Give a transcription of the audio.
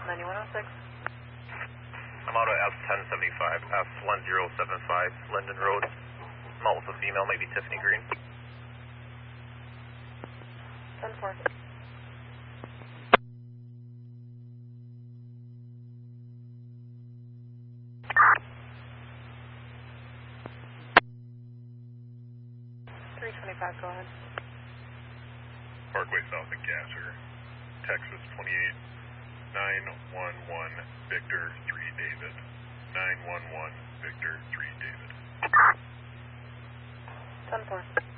9106. I'm out of F1075, F1075, Linden Road. I'm out with a female, maybe Tiffany Green. 10-4. Go ahead. Parkway South of Gasser, Texas 28911 Victor 3 David. 911 Victor 3 David. 10-4.